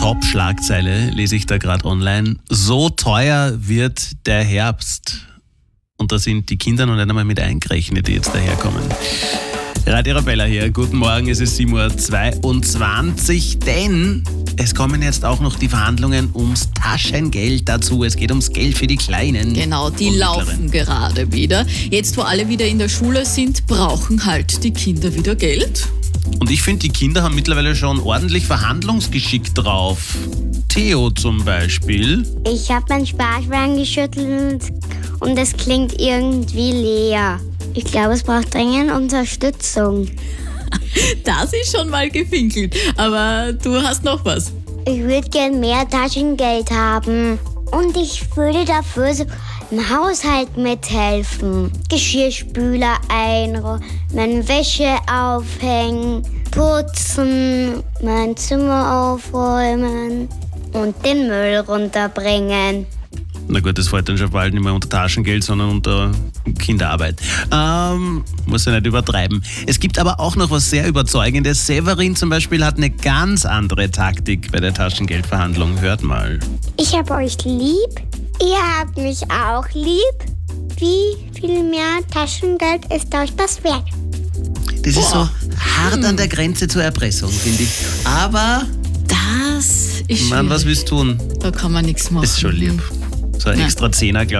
Top-Schlagzeile lese ich da gerade online. So teuer wird der Herbst. Und da sind die Kinder noch nicht einmal mit eingerechnet, die jetzt daherkommen. Radio Arabella hier. Guten Morgen, es ist 7:22 Uhr, denn es kommen jetzt auch noch die Verhandlungen ums Taschengeld dazu. Es geht ums Geld für die Kleinen. Genau, die laufen gerade wieder. Jetzt, wo alle wieder in der Schule sind, brauchen halt die Kinder wieder Geld. Und ich finde, die Kinder haben mittlerweile schon ordentlich Verhandlungsgeschick drauf. Theo zum Beispiel. Ich habe meinen Sparschwein geschüttelt und es klingt irgendwie leer. Ich glaube, es braucht dringend Unterstützung. Das ist schon mal gefinkelt. Aber du hast noch was. Ich würde gern mehr Taschengeld haben. Und ich würde dafür so im Haushalt mithelfen. Geschirrspüler einräumen, Wäsche aufhängen, putzen, mein Zimmer aufräumen und den Müll runterbringen. Na gut, das fällt dann schon bald nicht mehr unter Taschengeld, sondern unter Kinderarbeit. Muss ja nicht übertreiben. Es gibt aber auch noch was sehr Überzeugendes. Severin zum Beispiel hat eine ganz andere Taktik bei der Taschengeldverhandlung. Hört mal. Ich habe euch lieb. Ihr habt mich auch lieb. Wie viel mehr Taschengeld ist euch das wert? Das ist so hart an der Grenze zur Erpressung, finde ich. Aber, Das ist Mann, was schwierig. willst du tun? Da kann man nichts machen. Ist schon lieb. So ein Ja. extra Zehner, glaube